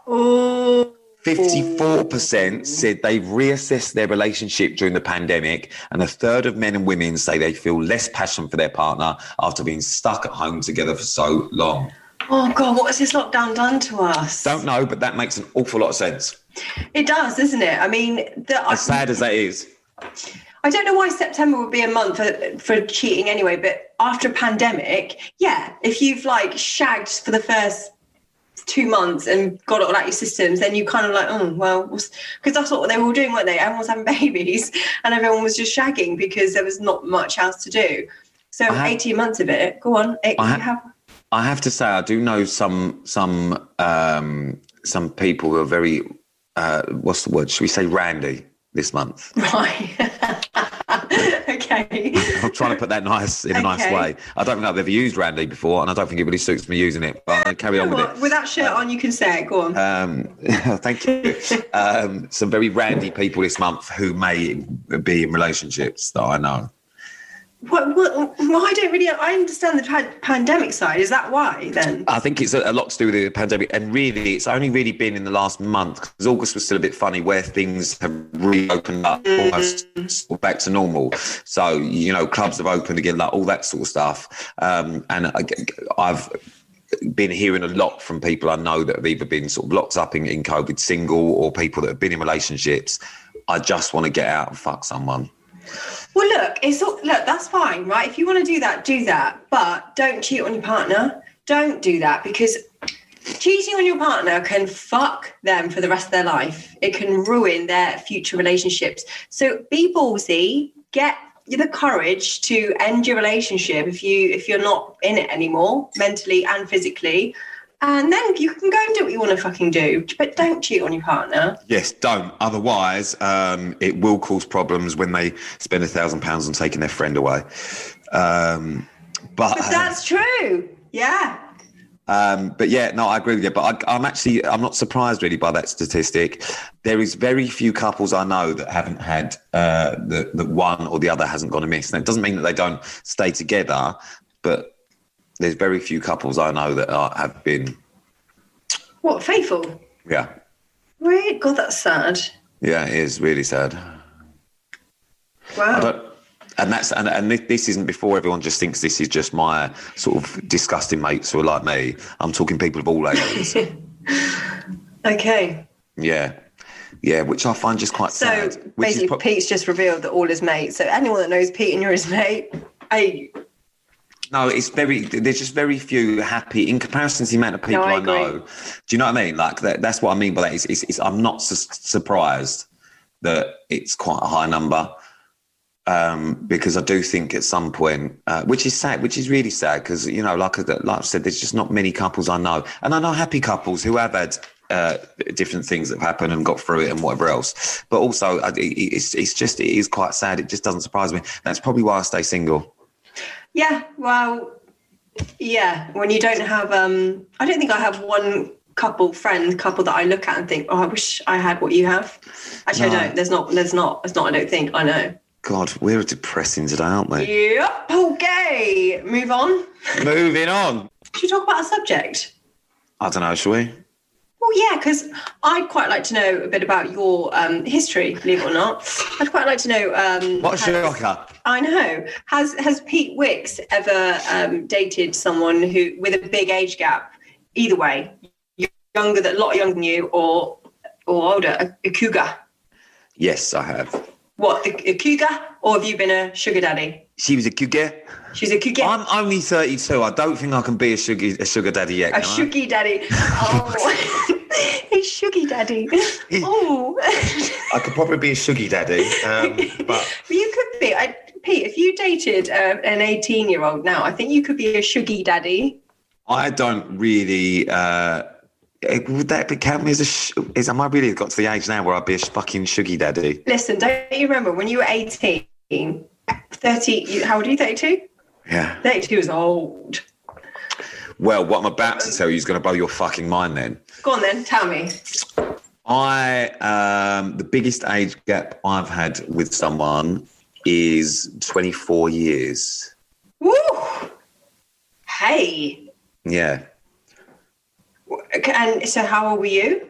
Oh. fifty-four percent said they've reassessed their relationship during the pandemic, and a third of men and women say they feel less passion for their partner after being stuck at home together for so long. Oh, God, what has this lockdown done to us? Don't know, but that makes an awful lot of sense. It does, doesn't it? I mean... The, As sad as that is. I don't know why September would be a month for, for cheating anyway, but after a pandemic, yeah, if you've, like, shagged for the first two months and got it all out your systems, then you kind of like, oh, well, because that's what they were all doing, weren't they? Everyone was having babies and everyone was just shagging because there was not much else to do. So have, eighteen months of it, go on. Eight, I, you have... I have to say, I do know some some um, some people who are very, uh, what's the word? Should we say randy this month? Right. Okay. I'm trying to put that nice in a okay. nice way. I don't think I've ever used randy before, and I don't think it really suits me using it, but I'm going to carry on with it. With that shirt um, on, you can say it. Go on. Um, thank you. Um, some very randy people this month who may be in relationships that I know. What, what, well, I don't really, I understand the pandemic side. Is that why then? I think it's a, a lot to do with the pandemic. And really, it's only really been in the last month, because August was still a bit funny, where things have reopened up mm. almost back to normal. So, you know, clubs have opened again, like all that sort of stuff. Um, and I, I've been hearing a lot from people I know that have either been sort of locked up in, in COVID, single, or people that have been in relationships. I just want to get out and fuck someone. Well, look, it's all, look, that's fine, right? If you want to do that, do that. But don't cheat on your partner. Don't do that, because cheating on your partner can fuck them for the rest of their life. It can ruin their future relationships. So be ballsy, get the courage to end your relationship if you if you're not in it anymore, mentally and physically. And then you can go and do what you want to fucking do, but don't cheat on your partner. Yes, don't. Otherwise, um, it will cause problems when they spend a thousand pounds on taking their friend away. Um, but, but that's true. Yeah. Um, but yeah, no, I agree with you. But I, I'm actually, I'm not surprised really by that statistic. There is very few couples I know that haven't had, uh, that, that one or the other hasn't gone amiss. And it doesn't mean that they don't stay together, but there's very few couples I know that are, have been... What, faithful? Yeah. Really? God, that's sad. Yeah, it is really sad. Wow. I don't, and that's and, and this isn't before everyone just thinks this is just my sort of disgusting mates who are like me. I'm talking people of all ages. Okay. Yeah. Yeah, which I find just quite so sad. So basically, pro- Pete's just revealed that all his mates. So anyone that knows Pete and you're his mate, I... No, it's very, there's just very few happy, in comparison to the amount of people no, I, I know. Do you know what I mean? Like, that, that's what I mean by that. It's, it's, it's, I'm not su- surprised that it's quite a high number, um, because I do think at some point, uh, which is sad, which is really sad, because, you know, like, like I said, there's just not many couples I know. And I know happy couples who have had uh, different things that have happened and got through it and whatever else. But also, it, it's, it's just, it is quite sad. It just doesn't surprise me. That's probably why I stay single. Yeah, well, yeah, when you don't have, um, I don't think I have one couple, friend couple that I look at and think, oh, I wish I had what you have. Actually, no. I don't. There's not, there's not, there's not, I don't think, I know. God, we're depressing today, aren't we? Yep, okay, move on. Moving on. Should we talk about a subject? I don't know, shall we? Well, yeah, because I'd quite like to know a bit about your um, history, believe it or not. I'd quite like to know... Um, what a shocker. I know. Has has Pete Wicks ever um, dated someone who with a big age gap? Either way, younger, than, a lot younger than you or or older, a, a cougar? Yes, I have. What, a, a cougar? Or have you been a sugar daddy? She was a cougar. She's a cougar? I'm only thirty-two. I don't think I can be a sugar, a sugar daddy yet. A sugar daddy. Oh... A sugar daddy. Oh, I could probably be a sugar daddy, um, but you could be. I, Pete, if you dated uh, an eighteen-year-old now, I think you could be a sugar daddy. I don't really. Uh, would that count me as a? Sh- is am I really got to the age now where I'd be a fucking sugar daddy? Listen, don't you remember when you were eighteen, thirty? You, how old are you? thirty-two. Yeah, thirty-two is old. Well, what I'm about to tell you is going to blow your fucking mind then. Go on then, tell me. I, um, the biggest age gap I've had with someone is twenty-four years. Woo! Hey. Yeah. And so how old were you?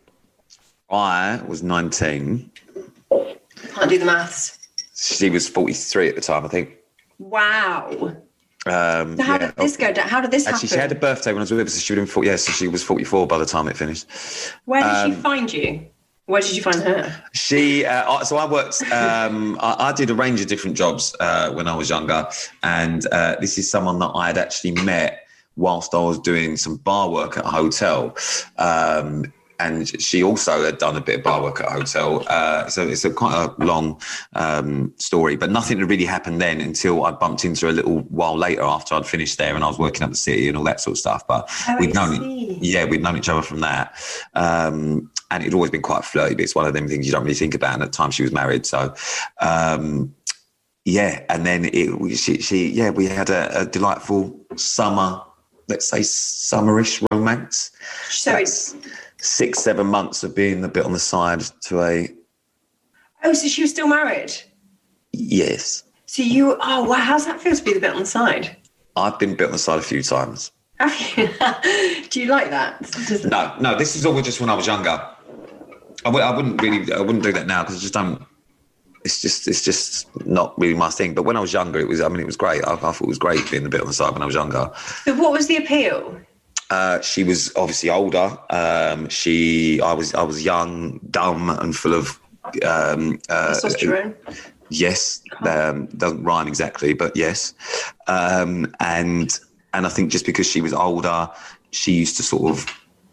I was nineteen. Can't do the maths. She was forty-three at the time, I think. Wow. Um, so how yeah. did this go down? How did this Actually, happen? Actually, she had a birthday when I was with her, so she would have been, yeah, so she was forty-four by the time it finished. Where did um, she find you? Where did you find her? She, uh, so I worked, um, I, I did a range of different jobs uh, when I was younger. And uh, this is someone that I had actually met whilst I was doing some bar work at a hotel. Um, and she also had done a bit of bar work at a hotel. Uh, so it's a quite a long um, story, but nothing had really happened then until I bumped into her a little while later after I'd finished there and I was working up the city and all that sort of stuff. But oh, we'd I known, see. yeah, we'd known each other from that. Um, and it'd always been quite flirty, but it's one of them things you don't really think about. And at the time she was married. So, um, yeah. And then it, she, she, yeah, we had a, a delightful summer, let's say summerish romance. So That's it's six, seven months of being a bit on the side to a oh, so she was still married. yes. So you oh wow, how's that feel to be the bit on the side? I've been bit on the side a few times. Have you? Do you like that? Does- No, no, this is all just when I was younger. I w- I wouldn't really, I wouldn't do that now because I just don't. It's just, it's just not really my thing. But when I was younger, it was. I mean, it was great. I, I thought it was great being a bit on the side when I was younger. So what was the appeal? Uh, she was obviously older. Um, she, I was, I was young, dumb, and full of. Um, uh, Testosterone. Yes, um, doesn't rhyme exactly, but yes. Um, and and I think just because she was older, she used to sort of.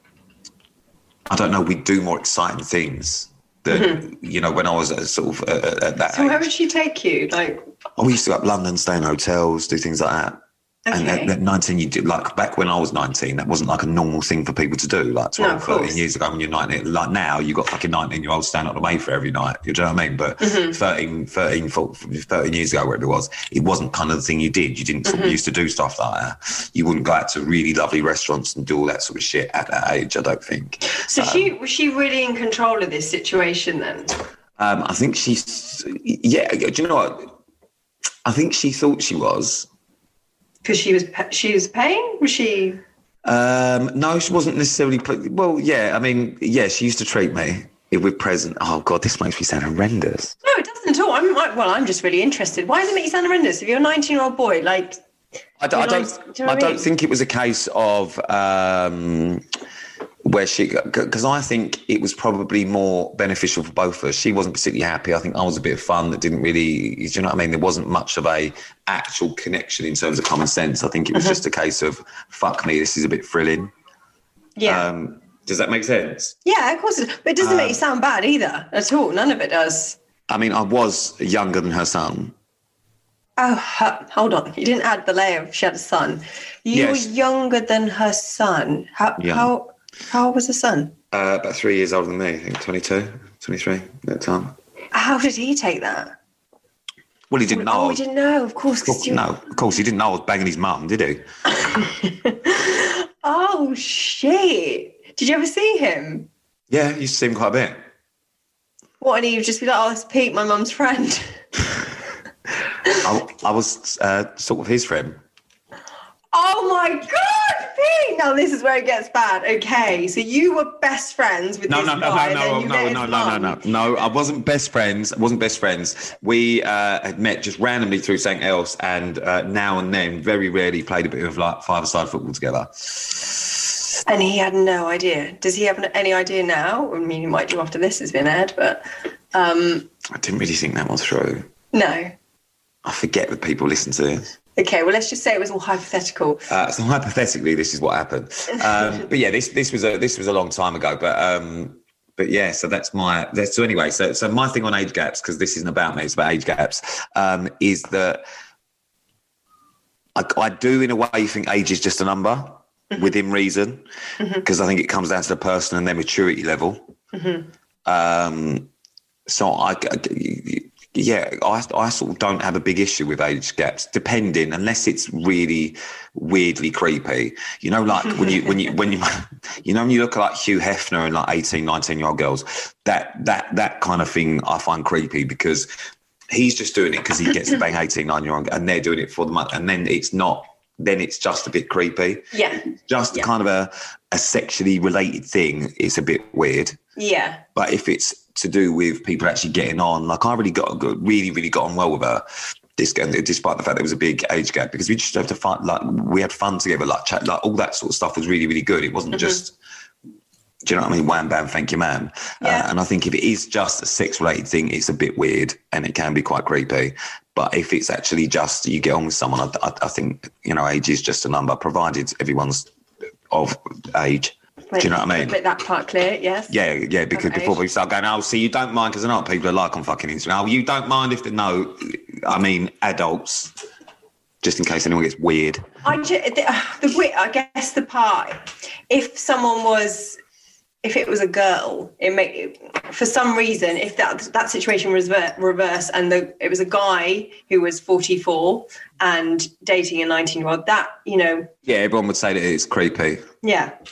I don't know. We'd do more exciting things. That mm-hmm. you know, when I was at sort of uh, at that. So age. where would she take you? Like, oh, we used to go up London, stay in hotels, do things like that. okay. And at, at nineteen, you did like back when I was nineteen, that wasn't like a normal thing for people to do. Like twelve, No, thirteen years ago when you're nineteen, like now you got fucking nineteen year olds standing up the Mayfair every night. You know what I mean? But mm-hmm. thirteen, thirteen, thirteen years ago, wherever it was, it wasn't kind of the thing you did. You didn't sort mm-hmm. of used to do stuff like that. You wouldn't go out to really lovely restaurants and do all that sort of shit at that age, I don't think. So um, she was she really in control of this situation then? Um, I think she's, yeah, do you know what? I think she thought she was. Because she was she was paying? Was she? Um, no, she wasn't necessarily. Well, yeah, I mean, yeah, she used to treat me with present. Oh God, this makes me sound horrendous. No, it doesn't at all. I'm I, well, I'm just really interested. Why does it make you sound horrendous? If you're a nineteen-year-old boy, like, I don't, I don't, like, do you know I what don't I mean? think it was a case of um, where she, because I think it was probably more beneficial for both of us. She wasn't particularly happy. I think I was a bit of fun that didn't really, do you know what I mean? There wasn't much of a actual connection in terms of common sense. I think it was mm-hmm. just a case of, fuck me, this is a bit thrilling. Yeah. Um, does that make sense? Yeah, of course. But it doesn't um, make you sound bad either at all. None of it does. I mean, I was younger than her son. Oh, her, hold on. You didn't add the layer of she had a son. You Yes. were younger than her son. How, Yeah. how, how old was the son? Uh, about three years older than me, I think, twenty-two, twenty-three at that time. How did he take that? Well, he didn't know. Oh, I he was- didn't know, of course. 'cause you... No, of course, he didn't know I was banging his mum, did he? Oh, shit. Did you ever see him? Yeah, I used to see him quite a bit. What, and he would just be like, oh, it's Pete, my mum's friend. I, I was uh, sort of his friend. Oh, my God, Pete. Now, this is where it gets bad. Okay, so you were best friends with No, this no, no, guy, no, and then no, you no, met no, his no, no, mum. no, no. I wasn't best friends. I wasn't best friends. We uh, had met just randomly through something else, and uh, now and then, very rarely, played a bit of like five-a-side football together. And he had no idea. Does he have any idea now? I mean, he might do after this has been aired, but um, I didn't really think that was true. no. I forget that people listen to this. Okay, well, let's just say it was all hypothetical. Uh, so hypothetically, this is what happened. Um, but yeah, this this was a this was a long time ago. But um, but yeah, so that's my that's so anyway. So so my thing on age gaps, because this isn't about me, it's about age gaps. Um, is that I, I do in a way think age is just a number mm-hmm. within reason, because mm-hmm. I think it comes down to the person and their maturity level. Mm-hmm. Um, so I. Yeah, I, I sort of don't have a big issue with age gaps, depending, unless it's really weirdly creepy. You know, like when you, when you, when you, you know, when you look at like Hugh Hefner and like eighteen, nineteen year old girls, that, that, that kind of thing I find creepy because he's just doing it because he gets to bang eighteen, nineteen year old and they're doing it for the money. And then it's not, then it's just a bit creepy. Yeah. Just yeah. kind of a, a sexually related thing. It's a bit weird. Yeah. But if it's to do with people actually getting on, like I really got, got really, really got on well with her. This, despite the fact there was a big age gap, because we just have to find, like, we had fun together, like chat, like all that sort of stuff was really, really good. It wasn't mm-hmm. just, Do you know what I mean? Wham, bam, thank you, ma'am. Yeah. Uh, and I think if it is just a sex-related thing, it's a bit weird and it can be quite creepy. But if it's actually just you get on with someone, I, I, I think, you know, age is just a number, provided everyone's of age. Wait, do you know what I mean? Make that part clear, yes. Yeah, yeah, because Okay. before people start going, oh, see, you don't mind, because a lot of people are like on fucking Instagram. Oh, you don't mind if they no, I mean, adults, just in case anyone gets weird. I, ju- the, the, wi- I guess the part, if someone was, if it was a girl, it may, for some reason, if that that situation was rever- reverse and the, it was a guy who was forty-four and dating a nineteen-year-old, that, you know. Yeah, everyone would say that it's creepy. Yeah.